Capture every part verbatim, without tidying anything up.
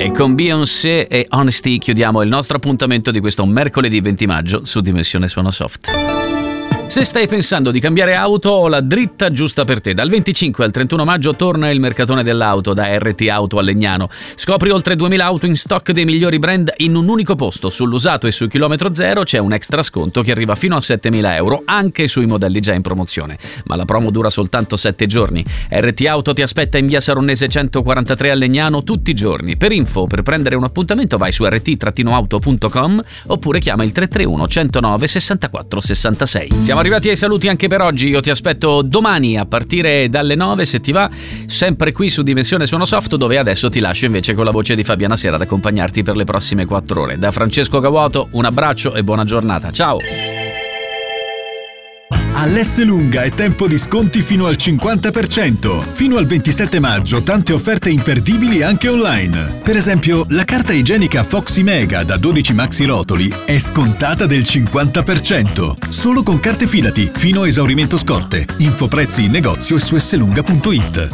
E con Beyoncé e Honesty chiudiamo il nostro appuntamento di questo mercoledì venti maggio su Dimensione Suono Soft. Se stai pensando di cambiare auto, ho la dritta giusta per te. Dal venticinque al trentuno maggio torna il mercatone dell'auto da R T Auto a Legnano. Scopri oltre duemila auto in stock dei migliori brand in un unico posto. Sull'usato e sul chilometro zero c'è un extra sconto che arriva fino a settemila euro anche sui modelli già in promozione. Ma la promo dura soltanto sette giorni. R T Auto ti aspetta in via Saronnese centoquarantatré a Legnano tutti i giorni. Per info, per prendere un appuntamento vai su r t auto punto com oppure chiama il tre tre uno centonove sessantaquattro sessantasei. Siamo arrivati ai saluti anche per oggi. Io ti aspetto domani a partire dalle nove, se ti va, sempre qui su Dimensione Suono Soft, dove adesso ti lascio invece con la voce di Fabiana Sera ad accompagnarti per le prossime quattro ore. Da Francesco Gavuoto un abbraccio e buona giornata. Ciao! All'Esselunga è tempo di sconti fino al cinquanta per cento. Fino al ventisette maggio tante offerte imperdibili anche online. Per esempio, la carta igienica Foxy Mega da dodici maxi rotoli è scontata del cinquanta per cento. Solo con carte Fidati, fino a esaurimento scorte. Info prezzi in negozio e su esselunga punto it.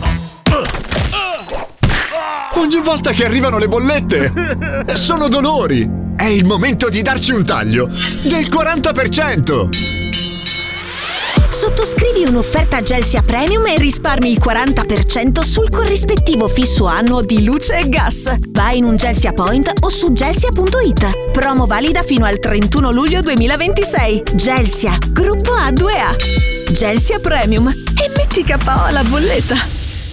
Ogni volta che arrivano le bollette sono dolori. È il momento di darci un taglio del quaranta per cento. Sottoscrivi un'offerta Gelsia Premium e risparmi il quaranta per cento sul corrispettivo fisso annuo di luce e gas. Vai in un Gelsia Point o su gelsia punto it. Promo valida fino al trentuno luglio duemilaventisei. Gelsia, gruppo A due A. Gelsia Premium. E metti K O alla bolletta.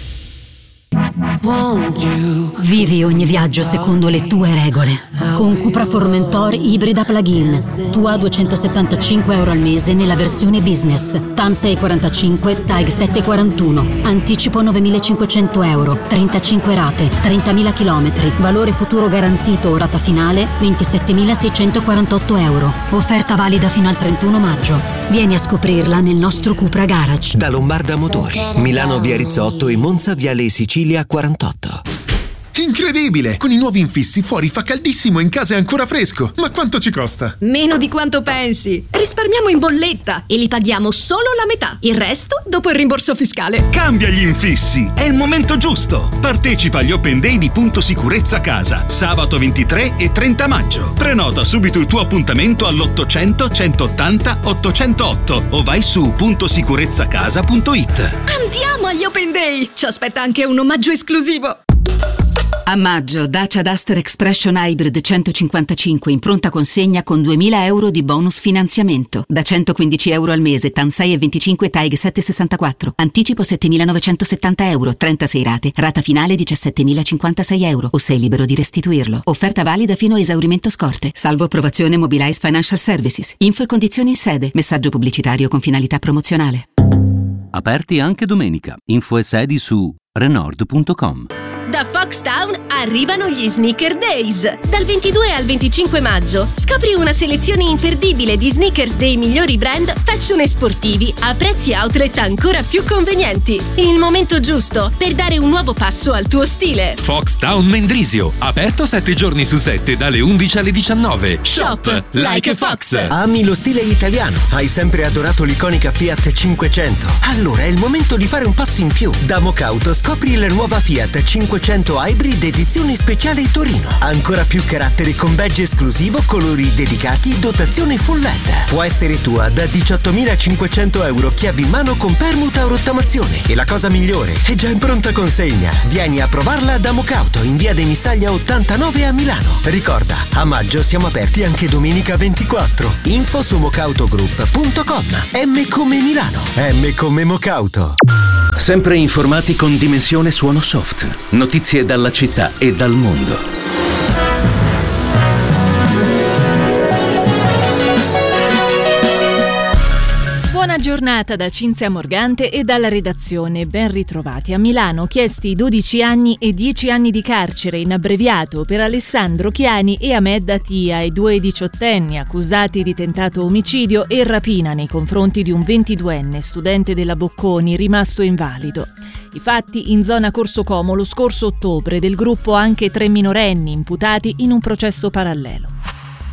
Vivi ogni viaggio secondo le tue regole. Con Cupra Formentor ibrida plug-in. Tua duecentosettantacinque euro al mese nella versione business. T A N sei quarantacinque, T A E G sette quarantuno. Anticipo novemilacinquecento euro. trentacinque rate, trentamila chilometri. Valore futuro garantito, rata finale ventisettemilaseicentoquarantotto euro. Offerta valida fino al trentuno maggio. Vieni a scoprirla nel nostro Cupra Garage. Da Lombarda Motori, Milano via Rizzotto e Monza viale Sicilia quarantotto. Incredibile! Con i nuovi infissi fuori fa caldissimo e in casa è ancora fresco. Ma quanto ci costa? Meno di quanto pensi. Risparmiamo in bolletta e li paghiamo solo la metà. Il resto dopo il rimborso fiscale. Cambia gli infissi, è il momento giusto. Partecipa agli Open Day di Punto Sicurezza Casa, sabato ventitré e trenta maggio. Prenota subito il tuo appuntamento all'ottocento centottanta ottocentotto o vai su punto sicurezza casa punto it. Andiamo agli Open Day! Ci aspetta anche un omaggio esclusivo. A maggio Dacia Duster Expression Hybrid centocinquantacinque in pronta consegna con duemila euro di bonus finanziamento. Da centoquindici euro al mese, T A N sei e venticinque, T A E G sette sessantaquattro. Anticipo settemilanovecentosettanta euro, trentasei rate. Rata finale diciassettemilacinquantasei euro o sei libero di restituirlo. Offerta valida fino a esaurimento scorte. Salvo approvazione Mobilize Financial Services. Info e condizioni in sede. Messaggio pubblicitario con finalità promozionale. Aperti anche domenica. Info e sedi su renord punto com. Da Foxtown arrivano gli Sneaker Days. Dal ventidue al venticinque maggio scopri una selezione imperdibile di sneakers dei migliori brand fashion e sportivi a prezzi outlet ancora più convenienti. Il momento giusto per dare un nuovo passo al tuo stile. Foxtown Mendrisio, aperto sette giorni su sette dalle undici alle diciannove. Shop like a Fox. Ami lo stile italiano? Hai sempre adorato l'iconica Fiat cinquecento? Allora è il momento di fare un passo in più. Da Mocauto scopri la nuova Fiat cinquecento Hybrid edizione speciale Torino. Ancora più caratteri con badge esclusivo, colori dedicati, dotazione full L E D. Può essere tua da diciottomilacinquecento euro chiavi in mano con permuta o rottamazione. E la cosa migliore, è già in pronta consegna. Vieni a provarla da Mocauto in via dei Missaglia ottantanove a Milano. Ricorda, a maggio siamo aperti anche domenica ventiquattro. Info su mocautogroup punto com. M come Milano. M come Mocauto. Sempre informati con Dimensione Suono Soft. Notizie dalla città e dal mondo. Buona giornata da Cinzia Morgante e dalla redazione. Ben ritrovati. A Milano chiesti dodici anni e dieci anni di carcere in abbreviato per Alessandro Chiani e Ahmed Atia, i due diciottenni accusati di tentato omicidio e rapina nei confronti di un ventiduenne studente della Bocconi rimasto invalido. I fatti in zona Corso Como lo scorso ottobre, del gruppo anche tre minorenni imputati in un processo parallelo.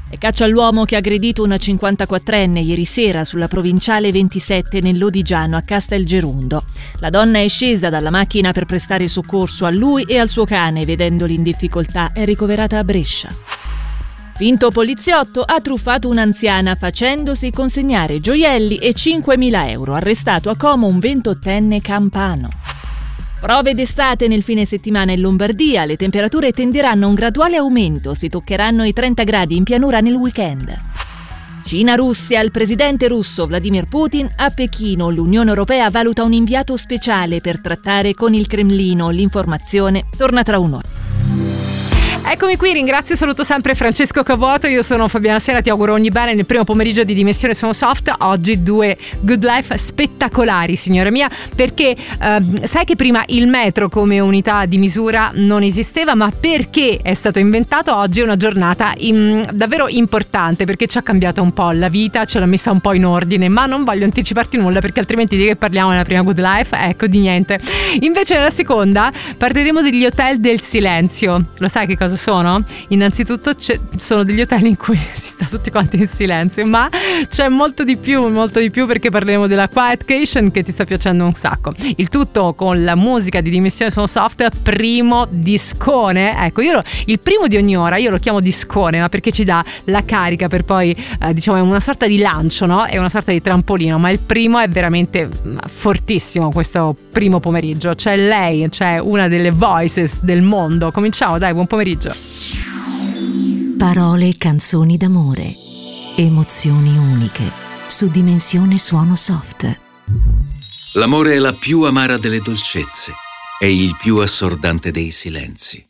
E caccia all'uomo che ha aggredito una cinquantaquattrenne ieri sera sulla provinciale ventisette nel Lodigiano a Castelgerundo. La donna è scesa dalla macchina per prestare soccorso a lui e al suo cane, vedendoli in difficoltà è ricoverata a Brescia. Finto poliziotto ha truffato un'anziana facendosi consegnare gioielli e cinquemila euro, arrestato a Como un ventottenne campano. Prove d'estate nel fine settimana in Lombardia, le temperature tenderanno a un graduale aumento, si toccheranno i trenta gradi in pianura nel weekend. Cina-Russia, il presidente russo Vladimir Putin a Pechino, l'Unione Europea valuta un inviato speciale per trattare con il Cremlino, l'informazione torna tra un'ora. Eccomi qui, ringrazio e saluto sempre Francesco Cavuoto, io sono Fabiana Sera, ti auguro ogni bene nel primo pomeriggio di Dimensione Sono Soft. Oggi due Good Life spettacolari, signora mia, perché eh, sai che prima il metro come unità di misura non esisteva, ma perché è stato inventato oggi è una giornata in, davvero importante, perché ci ha cambiato un po' la vita, ce l'ha messa un po' in ordine, ma non voglio anticiparti nulla perché altrimenti di che parliamo nella prima Good Life? Ecco, di niente. Invece nella seconda parleremo degli hotel del silenzio. Lo sai che cosa sono? Innanzitutto sono degli hotel in cui si sta tutti quanti in silenzio, ma c'è molto di più, molto di più perché parleremo della Quietcation che ti sta piacendo un sacco. Il tutto con la musica di Dimensione Sono Soft, primo discone. Ecco, io lo, il primo di ogni ora io lo chiamo discone, ma perché ci dà la carica per poi eh, diciamo è una sorta di lancio, no? È una sorta di trampolino, ma il primo è veramente fortissimo questo primo pomeriggio. C'è lei, c'è una delle voices del mondo. Cominciamo, dai, buon pomeriggio. Parole e canzoni d'amore, emozioni uniche, su Dimensione Suono Soft. L'amore è la più amara delle dolcezze, è il più assordante dei silenzi.